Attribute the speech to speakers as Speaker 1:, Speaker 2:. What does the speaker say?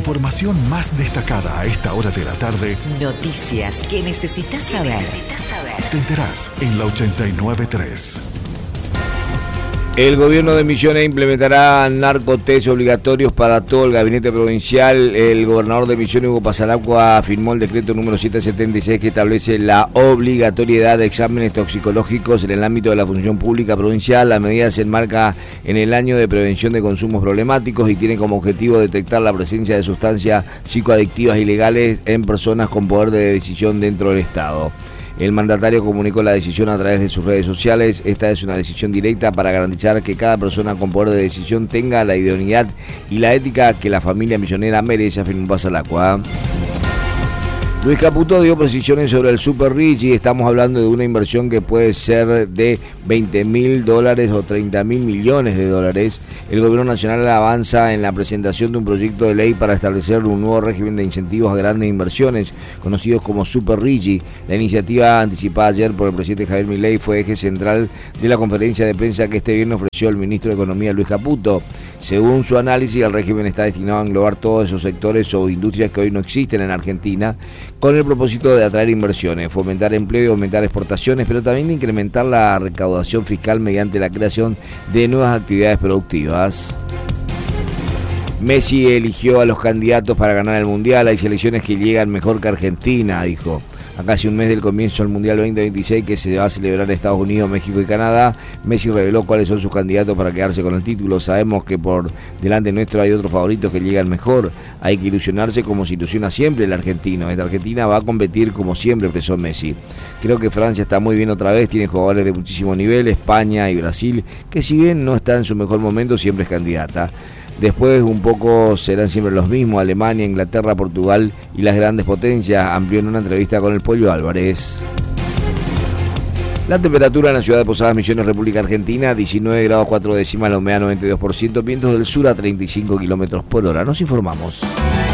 Speaker 1: información más destacada a esta hora de la tarde.
Speaker 2: Noticias que necesitas saber.
Speaker 1: Te enterás en la 89.3.
Speaker 3: El gobierno de Misiones implementará narcotest obligatorios para todo el gabinete provincial. El gobernador de Misiones, Hugo Passalacqua, firmó el decreto número 776 que establece la obligatoriedad de exámenes toxicológicos en el ámbito de la función pública provincial. La medida se enmarca en el año de prevención de consumos problemáticos y tiene como objetivo detectar la presencia de sustancias psicoadictivas ilegales en personas con poder de decisión dentro del Estado. El mandatario comunicó la decisión a través de sus redes sociales. Esta es una decisión directa para garantizar que cada persona con poder de decisión tenga la idoneidad y la ética que la familia misionera merece, afirmó Passalacqua. Luis Caputo dio precisiones sobre el Super Ricci. Estamos hablando de una inversión que puede ser de $20.000 o $30.000 millones. El gobierno nacional avanza en la presentación de un proyecto de ley para establecer un nuevo régimen de incentivos a grandes inversiones, conocidos como Super Ricci. La iniciativa anticipada ayer por el presidente Javier Milei fue eje central de la conferencia de prensa que este viernes ofreció el ministro de Economía, Luis Caputo. Según su análisis, el régimen está destinado a englobar todos esos sectores o industrias que hoy no existen en Argentina, con el propósito de atraer inversiones, fomentar empleo y aumentar exportaciones, pero también de incrementar la recaudación fiscal mediante la creación de nuevas actividades productivas. Messi eligió a los candidatos para ganar el Mundial. Hay selecciones que llegan mejor que Argentina, dijo. A casi un mes del comienzo del Mundial 2026 que se va a celebrar en Estados Unidos, México y Canadá, Messi reveló cuáles son sus candidatos para quedarse con el título. Sabemos que por delante nuestro hay otros favoritos que llegan mejor. Hay que ilusionarse como se ilusiona siempre el argentino. Esta Argentina va a competir como siempre, expresó Messi. Creo que Francia está muy bien otra vez, tiene jugadores de muchísimo nivel, España y Brasil, que si bien no está en su mejor momento, siempre es candidata. Después un poco serán siempre los mismos, Alemania, Inglaterra, Portugal y las grandes potencias, amplió en una entrevista con el Pollo Álvarez. La temperatura en la ciudad de Posadas Misiones, República Argentina, 19 grados 4 décimas, la humedad 92%, vientos del sur a 35 kilómetros por hora. Nos informamos.